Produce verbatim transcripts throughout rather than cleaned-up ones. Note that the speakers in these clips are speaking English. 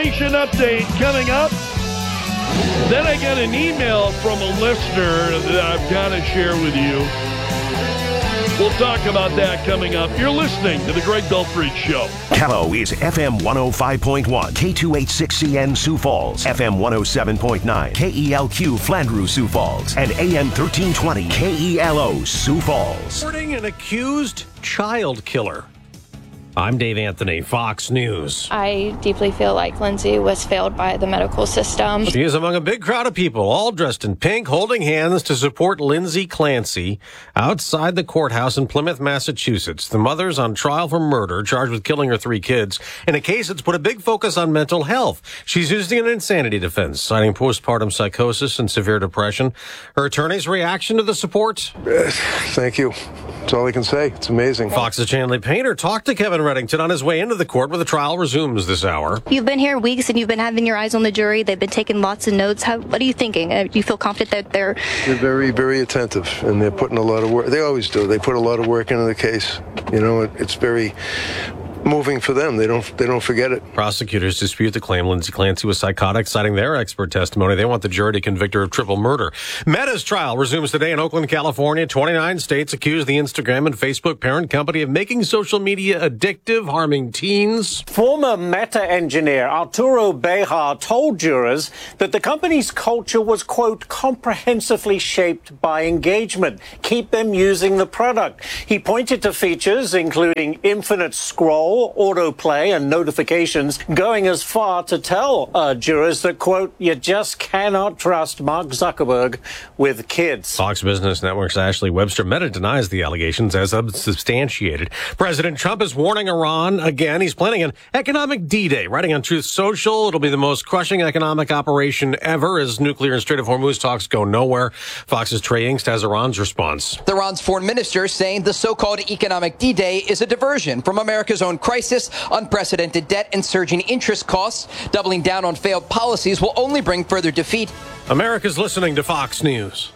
Inflation update coming up. Then I got an email from a listener that I've got to share with you. We'll talk about that coming up. You're listening to The Greg Belfridge Show. Hello is F M one oh five point one, K two eighty-six C N Sioux Falls, F M one oh seven point nine, K E L Q Flandreau Sioux Falls, and A M thirteen twenty K E L O Sioux Falls. Reporting an accused child killer. I'm Dave Anthony, Fox News. I deeply feel like Lindsay was failed by the medical system. She is among a big crowd of people, all dressed in pink, holding hands to support Lindsay Clancy outside the courthouse in Plymouth, Massachusetts. The mother's on trial for murder, charged with killing her three kids, in a case that's put a big focus on mental health. She's using an insanity defense, citing postpartum psychosis and severe depression. Her attorney's reaction to the support? Uh, thank you. That's all I can say. It's amazing. Fox's Chanley Painter talked to Kevin Reddington on his way into the court where the trial resumes this hour. You've been here weeks and you've been having your eyes on the jury. They've been taking lots of notes. How, what are you thinking? Uh, do you feel confident that they're... They're very, very attentive, and they're putting a lot of work. They always do. They put a lot of work into the case. You know, it, it's very moving for them. They don't they don't forget it. Prosecutors dispute the claim Lindsay Clancy was psychotic, citing their expert testimony. They want the jury to convict her of triple murder. Meta's trial resumes today in Oakland, California. twenty-nine states accuse the Instagram and Facebook parent company of making social media addictive, harming teens. Former Meta engineer Arturo Bejar told jurors that the company's culture was, quote, comprehensively shaped by engagement. Keep them using the product. He pointed to features including infinite scroll, autoplay, and notifications, going as far to tell uh, jurors that, quote, you just cannot trust Mark Zuckerberg with kids. Fox Business Network's Ashley Webster. Meta denies the allegations as unsubstantiated. President Trump is warning Iran again. He's planning an economic D-Day. Writing on Truth Social, it'll be the most crushing economic operation ever as nuclear and Strait of Hormuz talks go nowhere. Fox's Trey Yingst has Iran's response. Iran's foreign minister saying the so-called economic D-Day is a diversion from America's own crisis. Unprecedented debt and surging interest costs. Doubling down on failed policies will only bring further defeat. America's listening to Fox News.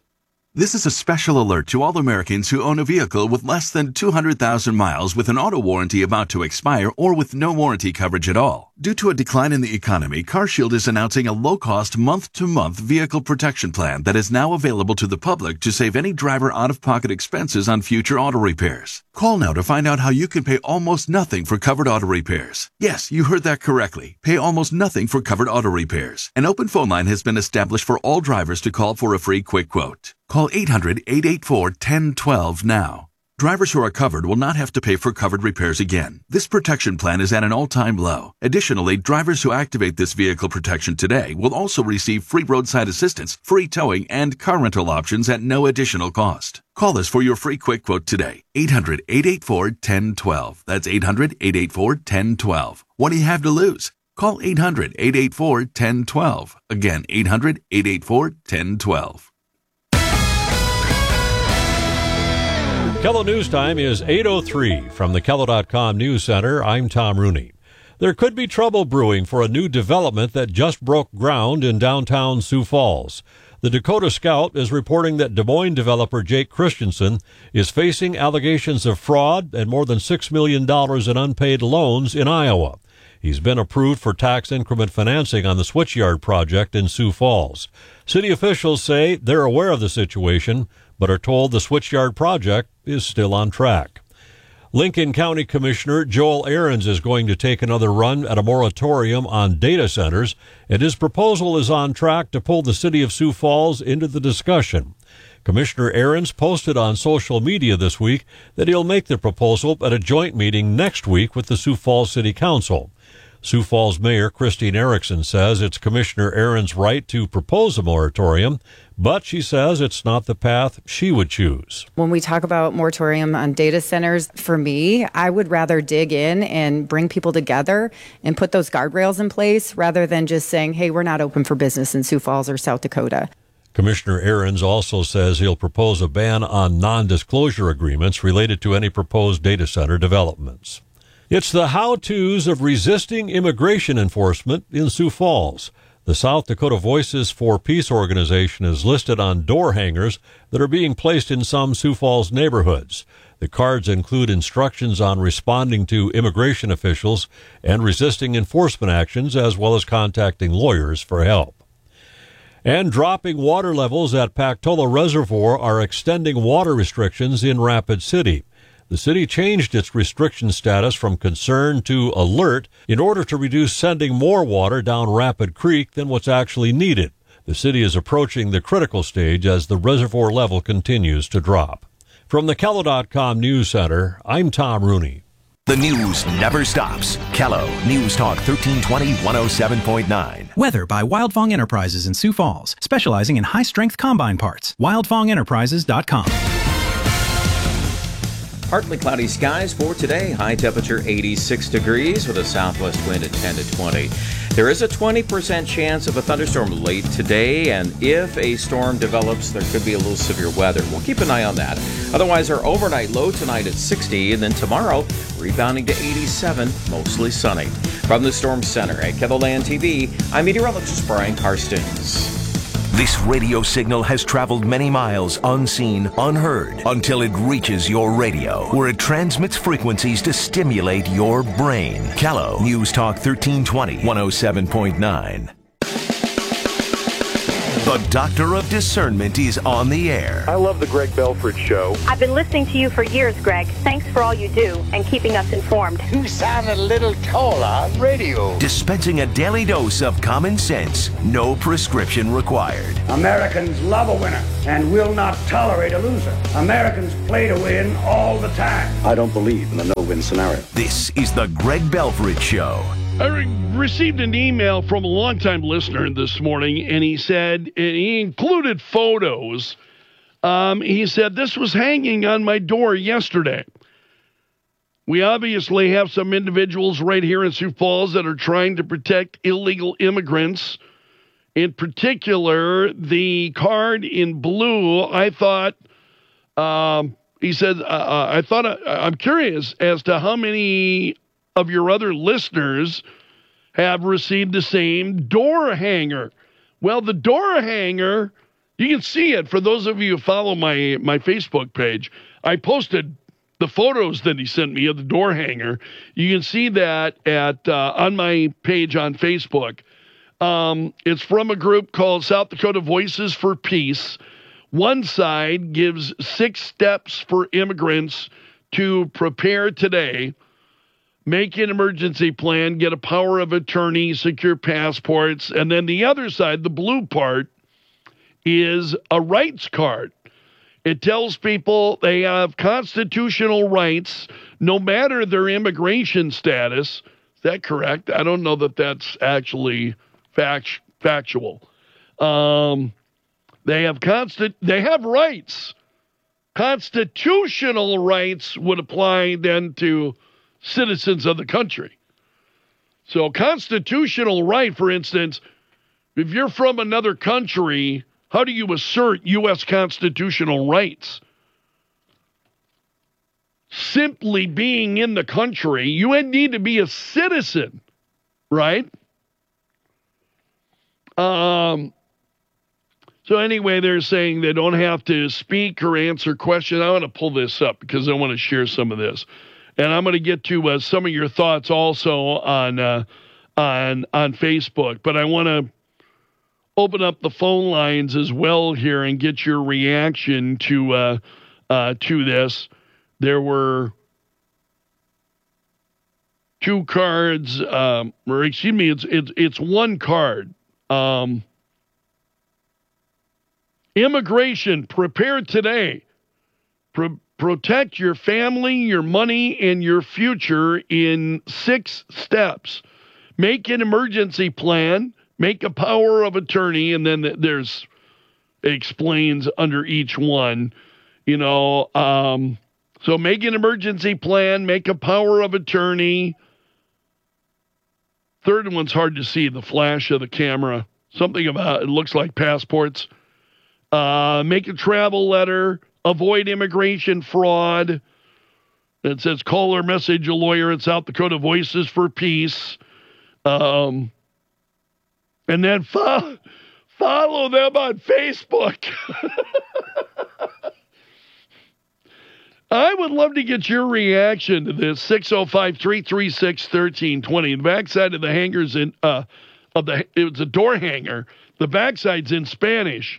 This is a special alert to all Americans who own a vehicle with less than two hundred thousand miles with an auto warranty about to expire or with no warranty coverage at all. Due to a decline in the economy, CarShield is announcing a low-cost month-to-month vehicle protection plan that is now available to the public to save any driver out-of-pocket expenses on future auto repairs. Call now to find out how you can pay almost nothing for covered auto repairs. Yes, you heard that correctly. Pay almost nothing for covered auto repairs. An open phone line has been established for all drivers to call for a free quick quote. Call eight hundred, eight eight four, one zero one two now. Drivers who are covered will not have to pay for covered repairs again. This protection plan is at an all-time low. Additionally, drivers who activate this vehicle protection today will also receive free roadside assistance, free towing, and car rental options at no additional cost. Call us for your free quick quote today. eight hundred, eight eight four, one zero one two. That's eight hundred, eight eight four, one zero one two. What do you have to lose? Call eight hundred, eight eight four, one zero one two. Again, eight hundred, eight eight four, one zero one two. Kello News Time is eight oh three. From the Kello dot com News Center, I'm Tom Rooney. There could be trouble brewing for a new development that just broke ground in downtown Sioux Falls. The Dakota Scout is reporting that Des Moines developer Jake Christensen is facing allegations of fraud and more than six million dollars in unpaid loans in Iowa. He's been approved for tax increment financing on the Switchyard project in Sioux Falls. City officials say they're aware of the situation, but are told the Switchyard project is still on track. Lincoln County Commissioner Joel Ahrens is going to take another run at a moratorium on data centers, and his proposal is on track to pull the city of Sioux Falls into the discussion. Commissioner Ahrens posted on social media this week that he'll make the proposal at a joint meeting next week with the Sioux Falls City Council. Sioux Falls Mayor Christine Erickson says it's Commissioner Ahrens' right to propose a moratorium, but she says it's not the path she would choose. When we talk about moratorium on data centers, for me, I would rather dig in and bring people together and put those guardrails in place rather than just saying, hey, we're not open for business in Sioux Falls or South Dakota. Commissioner Ahrens also says he'll propose a ban on non-disclosure agreements related to any proposed data center developments. It's the how-tos of resisting immigration enforcement in Sioux Falls. The South Dakota Voices for Peace organization is listed on door hangers that are being placed in some Sioux Falls neighborhoods. The cards include instructions on responding to immigration officials and resisting enforcement actions, as well as contacting lawyers for help. And dropping water levels at Pactola Reservoir are extending water restrictions in Rapid City. The city changed its restriction status from concern to alert in order to reduce sending more water down Rapid Creek than what's actually needed. The city is approaching the critical stage as the reservoir level continues to drop. From the Kello dot com News Center, I'm Tom Rooney. The news never stops. Kello News Talk thirteen twenty, one oh seven point nine. Weather by Wildfong Enterprises in Sioux Falls, specializing in high-strength combine parts. wildfong enterprises dot com. Partly cloudy skies for today. High temperature eighty-six degrees with a southwest wind at ten to twenty. There is a twenty percent chance of a thunderstorm late today, and if a storm develops, there could be a little severe weather. We'll keep an eye on that. Otherwise, our overnight low tonight at sixty, and then tomorrow rebounding to eighty-seven, mostly sunny. From the Storm Center at KELOLAND T V, I'm meteorologist Brian Karstens. This radio signal has traveled many miles unseen, unheard, until it reaches your radio, where it transmits frequencies to stimulate your brain. Kello News Talk thirteen twenty, one oh seven point nine. The Doctor of Discernment is on the air. I love the Greg Belford Show. I've been listening to you for years, Greg. Thanks for all you do and keeping us informed. You sound a little taller on radio. Dispensing a daily dose of common sense, no prescription required. Americans love a winner and will not tolerate a loser. Americans play to win all the time. I don't believe in the no-win scenario. This is the Greg Belford Show. I re- received an email from a longtime listener this morning, and he said, and he included photos. Um, he said, this was hanging on my door yesterday. We obviously have some individuals right here in Sioux Falls that are trying to protect illegal immigrants. In particular, the card in blue, I thought, um, he said, uh, I thought, uh, I'm curious as to how many of your other listeners have received the same door hanger. Well, the door hanger, you can see it for those of you who follow my, my Facebook page. I posted the photos that he sent me of the door hanger. You can see that at uh, on my page on Facebook. Um, it's from a group called South Dakota Voices for Peace. One side gives six steps for immigrants to prepare today. Make an emergency plan, get a power of attorney, secure passports. And then the other side, the blue part, is a rights card. It tells people they have constitutional rights no matter their immigration status. Is that correct? I don't know that that's actually fact, factual. Um, they have constant, they have rights. Constitutional rights would apply then to citizens of the country. So constitutional right, for instance, if you're from another country, how do you assert U S constitutional rights? Simply being in the country, you need to be a citizen, right? Um. So anyway, they're saying they don't have to speak or answer questions. I want to pull this up because I want to share some of this. And I'm going to get to uh, some of your thoughts also on uh, on on Facebook. But I want to open up the phone lines as well here and get your reaction to uh, uh, to this. There were two cards, um, or excuse me, it's it's it's one card. Um, immigration, prepare today. Pre- Protect your family, your money, and your future in six steps. Make an emergency plan, make a power of attorney, and then there's, it explains under each one, you know, um, so make an emergency plan, make a power of attorney. Third one's hard to see, the flash of the camera. Something about, it looks like passports. Uh, make a travel letter. Avoid immigration fraud. It says call or message a lawyer at South Dakota Voices for Peace. Um, and then fo- follow them on Facebook. I would love to get your reaction to this. six oh five, three three six, one three two oh. The backside of the hanger's in, uh, of the, it was a door hanger. The backside's in Spanish.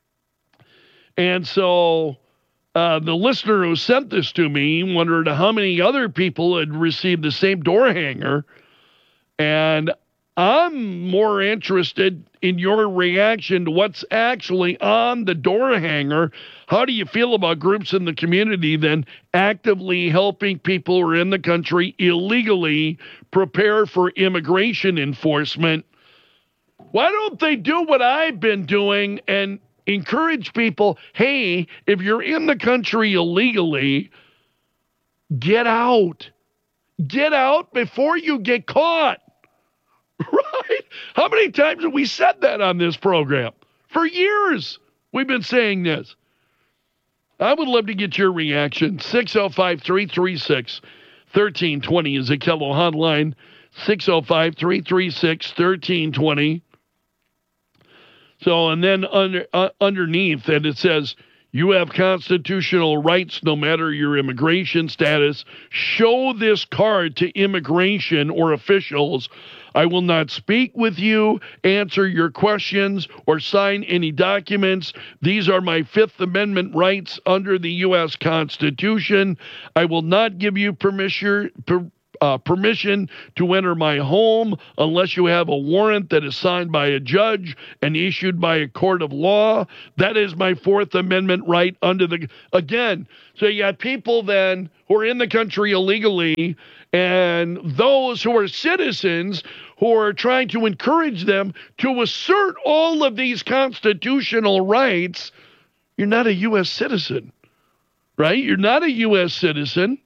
And so uh, the listener who sent this to me wondered how many other people had received the same door hanger. And I'm more interested in your reaction to what's actually on the door hanger. How do you feel about groups in the community then actively helping people who are in the country illegally prepare for immigration enforcement? Why don't they do what I've been doing and encourage people, hey, if you're in the country illegally, get out. Get out before you get caught. Right? How many times have we said that on this program? For years, we've been saying this. I would love to get your reaction. six oh five, three three six, one three two oh is a Kello hotline. six oh five, three three six, one three two oh. So, and then under, uh, underneath, and it says, you have constitutional rights no matter your immigration status. Show this card to immigration or officials. I will not speak with you, answer your questions, or sign any documents. These are my Fifth Amendment rights under the U S Constitution. I will not give you permission, per, uh, permission to enter my home unless you have a warrant that is signed by a judge and issued by a court of law. That is my Fourth Amendment right under the... Again, so you got people then who are in the country illegally, and those who are citizens who are trying to encourage them to assert all of these constitutional rights. You're not a U S citizen, right? You're not a U S citizen.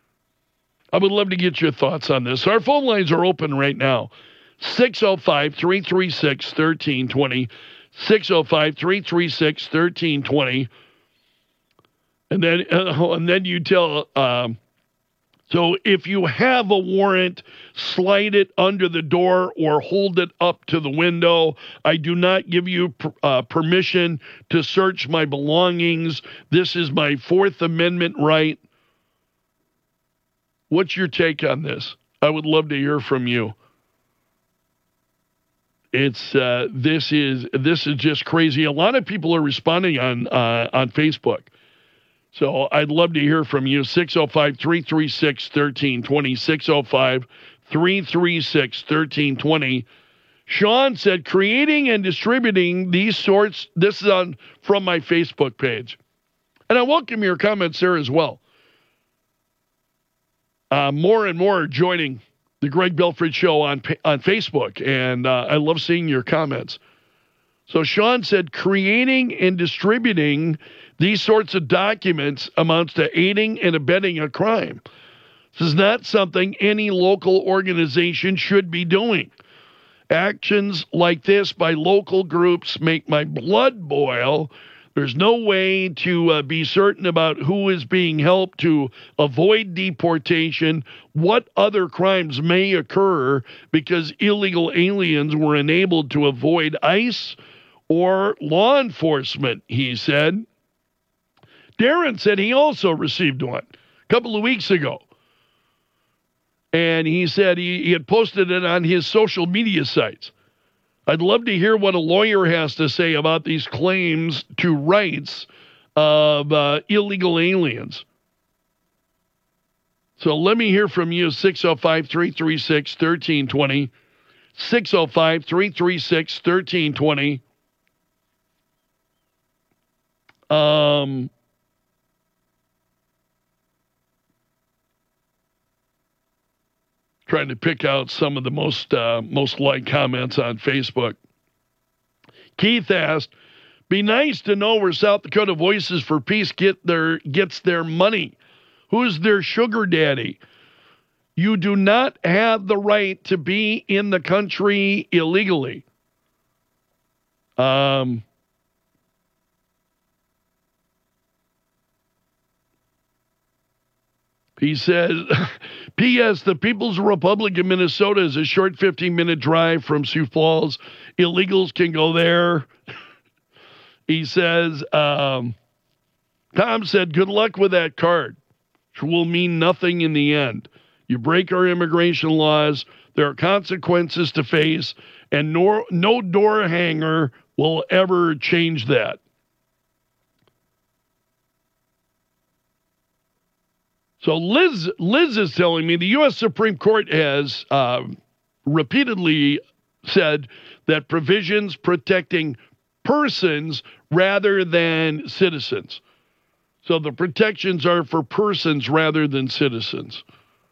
I would love to get your thoughts on this. Our phone lines are open right now. six oh five, three three six, one three two oh. six oh five, three three six, one three two oh. And then, uh, and then you tell... Um, So if you have a warrant, slide it under the door or hold it up to the window. I do not give you uh, permission to search my belongings. This is my Fourth Amendment right. What's your take on this? I would love to hear from you. It's uh, this is this is just crazy. A lot of people are responding on uh, on Facebook. So I'd love to hear from you. six oh five, three three six, one three two oh. six oh five, three three six, one three two oh. Sean said, creating and distributing these sorts, this is on from my Facebook page. And I welcome your comments there as well. Uh, more and more are joining the Greg Belford Show on, on Facebook, and uh, I love seeing your comments. So Sean said, creating and distributing these sorts of documents amounts to aiding and abetting a crime. This is not something any local organization should be doing. Actions like this by local groups make my blood boil. There's no way to uh, be certain about who is being helped to avoid deportation, what other crimes may occur because illegal aliens were enabled to avoid ICE or law enforcement, he said. Darren said he also received one a couple of weeks ago. And he said he, he had posted it on his social media sites. I'd love to hear what a lawyer has to say about these claims to rights of uh, illegal aliens. So let me hear from you, six oh five, three three six, one three two oh. six oh five, three three six, one three two oh. Um... Trying to pick out some of the most uh, most liked comments on Facebook. Keith asked, "Be nice to know where South Dakota Voices for Peace get their gets their money. Who's their sugar daddy? You do not have the right to be in the country illegally." Um. He says, P S the People's Republic of Minnesota is a short fifteen-minute drive from Sioux Falls. Illegals can go there. He says, um, Tom said, good luck with that card. which will mean nothing in the end. You break our immigration laws, there are consequences to face, and no, no door hanger will ever change that. So Liz, Liz is telling me the U S Supreme Court has uh, repeatedly said that provisions protecting persons rather than citizens. So the protections are for persons rather than citizens.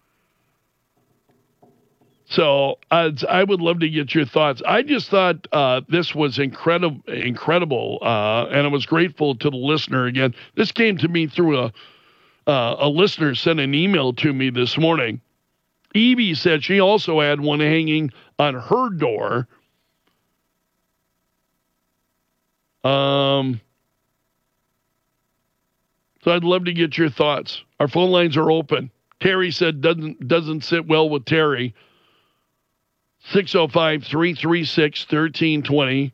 So uh, I would love to get your thoughts. I just thought uh, this was incredible, incredible, uh, and I was grateful to the listener again. This came to me through a uh, a listener sent an email to me this morning. Evie said she also had one hanging on her door. Um. So I'd love to get your thoughts. Our phone lines are open. Terry said doesn't doesn't sit well with Terry. six oh five, three three six, one three two zero.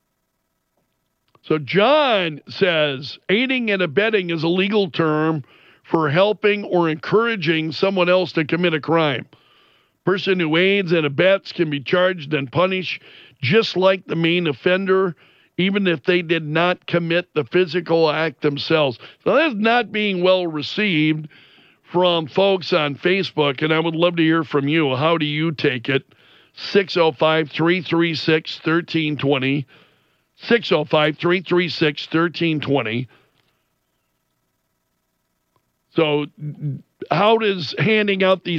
So John says, aiding and abetting is a legal term for helping or encouraging someone else to commit a crime. Person who aids and abets can be charged and punished just like the main offender, even if they did not commit the physical act themselves. So that's not being well received from folks on Facebook, and I would love to hear from you. How do you take it? six oh five, three three six, one three two zero. six oh five, three three six, one three two zero. So how does handing out these